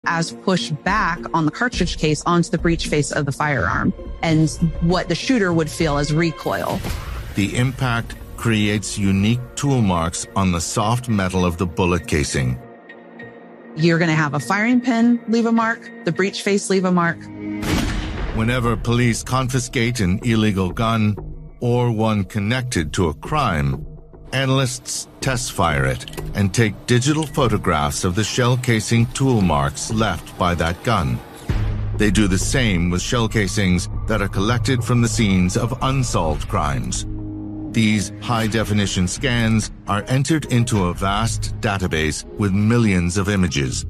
as push back on the cartridge case onto the breech face of the firearm, and what the shooter would feel as recoil. The impact creates unique tool marks on the soft metal of the bullet casing. You're going to have a firing pin leave a mark, the breech face leave a mark. Whenever police confiscate an illegal gun or one connected to a crime, analysts test fire it and take digital photographs of the shell casing tool marks left by that gun. They do the same with shell casings that are collected from the scenes of unsolved crimes. These high-definition scans are entered into a vast database with millions of images.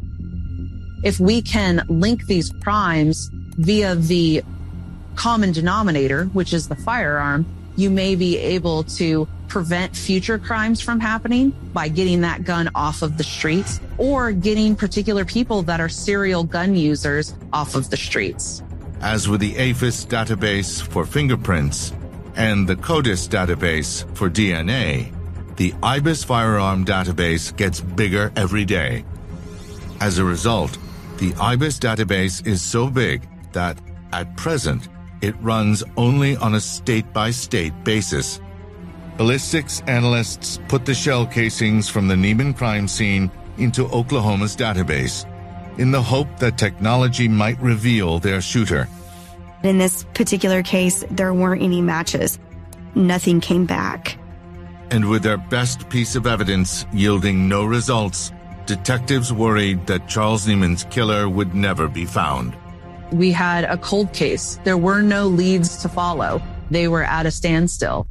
If we can link these crimes via the common denominator, which is the firearm, you may be able to prevent future crimes from happening by getting that gun off of the streets, or getting particular people that are serial gun users off of the streets. As with the AFIS database for fingerprints and the CODIS database for DNA, the IBIS firearm database gets bigger every day. As a result, the IBIS database is so big that, at present, it runs only on a state-by-state basis. Ballistics analysts put the shell casings from the Neiman crime scene into Oklahoma's database in the hope that technology might reveal their shooter. In this particular case, there weren't any matches. Nothing came back. And with their best piece of evidence yielding no results, detectives worried that Charles Neiman's killer would never be found. We had a cold case. There were no leads to follow. They were at a standstill.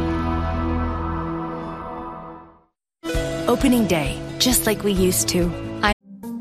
Opening day, just like we used to.